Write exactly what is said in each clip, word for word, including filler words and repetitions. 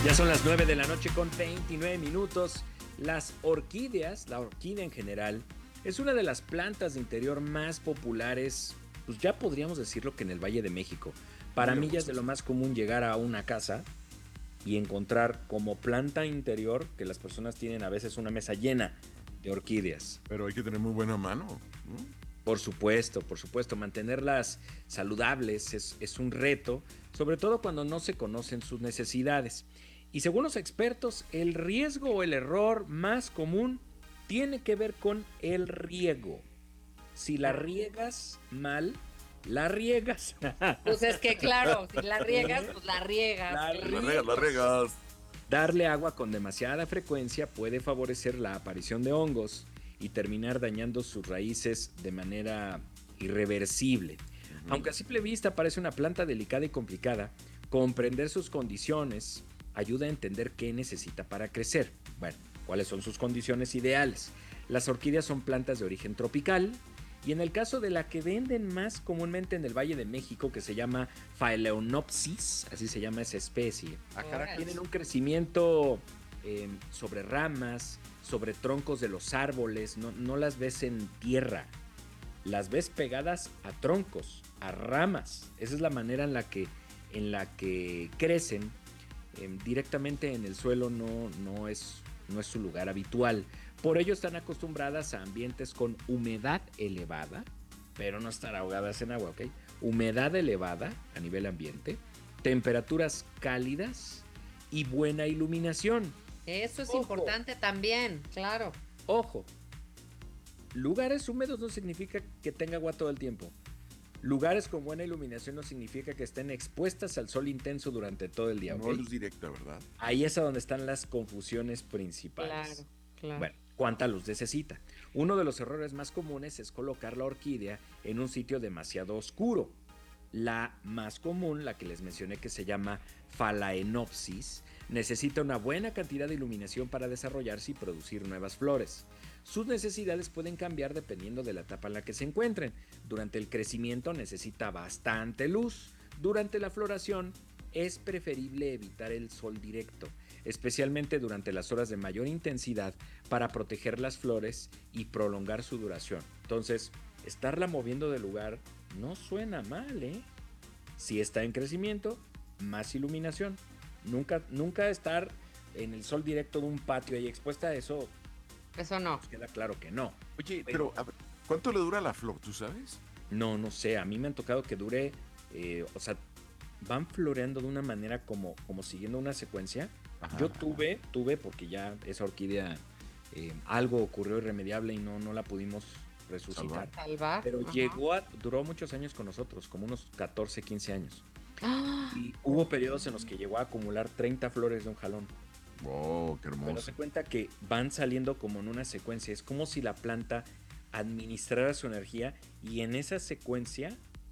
Ya son las nueve de la noche con veintinueve minutos. Las orquídeas, la orquídea en general, es una de las plantas de interior más populares, pues ya podríamos decirlo que en el Valle de México. Para mí ya es de lo más común llegar a una casa y encontrar como planta interior que las personas tienen a veces una mesa llena de orquídeas. Pero hay que tener muy buena mano, ¿no? Por supuesto, por supuesto, mantenerlas saludables es, es un reto, sobre todo cuando no se conocen sus necesidades. Y según los expertos, el riesgo o el error más común tiene que ver con el riego. Si la riegas mal, la riegas. Pues es que claro, si la riegas, pues la riegas. La La regas, la regas. Darle agua con demasiada frecuencia puede favorecer la aparición de hongos y terminar dañando sus raíces de manera irreversible. Uh-huh. Aunque a simple vista parece una planta delicada y complicada, comprender sus condiciones ayuda a entender qué necesita para crecer. Bueno, ¿cuáles son sus condiciones ideales? Las orquídeas son plantas de origen tropical y en el caso de la que venden más comúnmente en el Valle de México, que se llama Phalaenopsis, así se llama esa especie, acá tienen un crecimiento eh, sobre ramas, sobre troncos de los árboles, no, no las ves en tierra, las ves pegadas a troncos, a ramas. Esa es la manera en la que, en la que crecen. Eh, directamente en el suelo no, no, es, no es su lugar habitual. Por ello están acostumbradas a ambientes con humedad elevada, pero no están ahogadas en agua, ¿ok? Humedad elevada a nivel ambiente, temperaturas cálidas y buena iluminación. Eso es Ojo. importante también, claro. Ojo, lugares húmedos no significa que tenga agua todo el tiempo. Lugares con buena iluminación no significa que estén expuestas al sol intenso durante todo el día. No ¿Okay? luz directa, ¿verdad? Ahí es a donde están las confusiones principales. Claro, claro. Bueno, ¿cuánta luz necesita? Uno de los errores más comunes es colocar la orquídea en un sitio demasiado oscuro. La más común, la que les mencioné que se llama Phalaenopsis, necesita una buena cantidad de iluminación para desarrollarse y producir nuevas flores. Sus necesidades pueden cambiar dependiendo de la etapa en la que se encuentren. Durante el crecimiento necesita bastante luz. Durante la floración es preferible evitar el sol directo, especialmente durante las horas de mayor intensidad para proteger las flores y prolongar su duración. Entonces, estarla moviendo de lugar no suena mal, ¿eh? Si está en crecimiento, más iluminación. Nunca, nunca estar en el sol directo de un patio y expuesta a eso. Eso no. Pues queda claro que no. Oye, pero, a ver, ¿cuánto le dura la flor, tú sabes? No, no sé. A mí me han tocado que dure, eh, o sea, van floreando de una manera como, como siguiendo una secuencia. Ajá, Yo tuve, ajá. tuve, porque ya esa orquídea, eh, algo ocurrió irremediable y no, no la pudimos resucitar. Salvar. Pero Ajá. llegó a, duró muchos años con nosotros, como unos catorce, quince años. ¡Ah! Y hubo periodos en los que llegó a acumular treinta flores de un jalón. ¡Wow, qué hermoso! Pero se cuenta que van saliendo como en una secuencia. Es como si la planta administrara su energía y en esa secuencia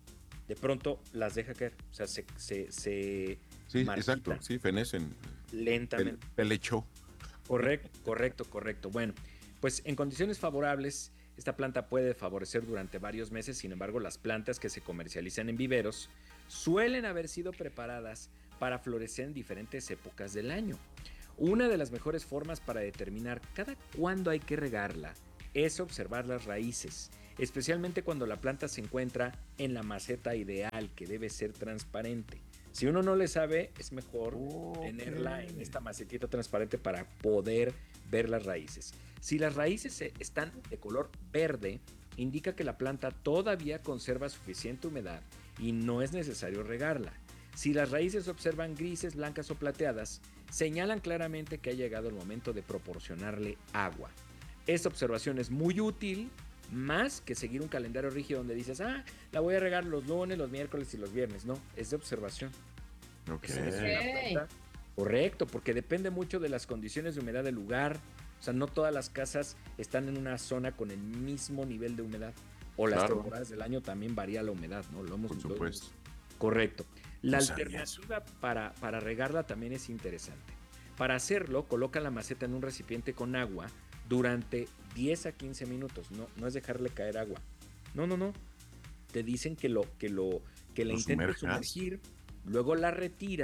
de pronto las deja caer. O sea, se, se, se sí, exacto, sí, fenecen. Lentamente. Pelechó. Correcto, correcto, correcto. Bueno, pues en condiciones favorables, esta planta puede favorecer durante varios meses. Sin embargo, las plantas que se comercializan en viveros suelen haber sido preparadas para florecer en diferentes épocas del año. Una de las mejores formas para determinar cada cuándo hay que regarla es observar las raíces, especialmente cuando la planta se encuentra en la maceta ideal, que debe ser transparente. Si uno no le sabe, es mejor okay. tenerla en esta macetita transparente para poder ver las raíces. Si las raíces están de color verde, indica que la planta todavía conserva suficiente humedad y no es necesario regarla. Si las raíces se observan grises, blancas o plateadas, señalan claramente que ha llegado el momento de proporcionarle agua. Esta observación es muy útil, más que seguir un calendario rígido donde dices, ah, la voy a regar los lunes, los miércoles y los viernes. No, es de observación. Ok. Es, es una planta, correcto, porque depende mucho de las condiciones de humedad del lugar. O sea, no todas las casas están en una zona con el mismo nivel de humedad. O las claro. temporadas del año también varía la humedad, ¿no? Lo hemos Por supuesto. Correcto. La no alternativa para, para regarla también es interesante. Para hacerlo, coloca la maceta en un recipiente con agua durante diez a quince minutos. No, no es dejarle caer agua. No, no, no. Te dicen que lo que lo que la intentes sumergir, luego la retiras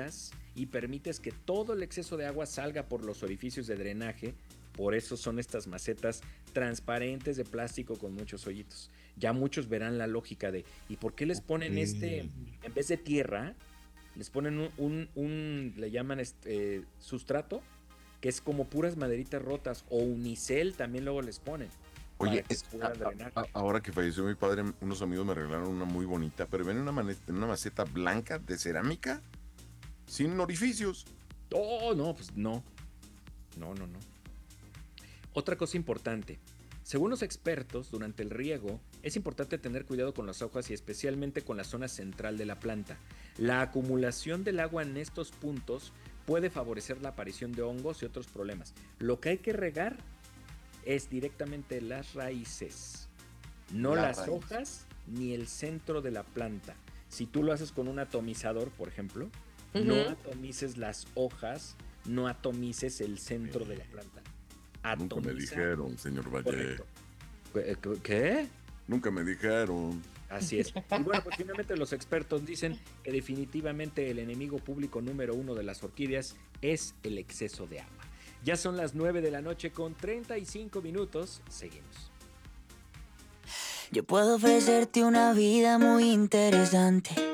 y permites que todo el exceso de agua salga por los orificios de drenaje. Por eso son estas macetas transparentes de plástico con muchos hoyitos. Ya muchos verán la lógica de, ¿y por qué les ponen Ok. este, en vez de tierra, les ponen un, un- un- le llaman este, eh, sustrato, que es como puras maderitas rotas, o unicel también luego les ponen, para Oye, que es- puedan a- drenar. a- a- ahora que falleció mi padre, unos amigos me regalaron una muy bonita, pero ven una, mane- una maceta blanca de cerámica sin orificios. Oh, no, pues no. No, no, no. Otra cosa importante. Según los expertos, durante el riego es importante tener cuidado con las hojas y especialmente con la zona central de la planta. La acumulación del agua en estos puntos puede favorecer la aparición de hongos y otros problemas. Lo que hay que regar es directamente las raíces, no La las raíz. hojas ni el centro de la planta. Si tú lo haces con un atomizador, por ejemplo, no Ujú. atomices las hojas, no atomices el centro de la planta. Nunca me Atomiza- dijeron, señor Valle. Correcto. ¿Qué- ¿Qué? Nunca me dijeron. Así es. Y bueno, pues finalmente los expertos dicen que definitivamente el enemigo público número uno de las orquídeas es el exceso de agua. Ya son las nueve de la noche con treinta y cinco minutos. Seguimos. Yo puedo ofrecerte una vida muy interesante,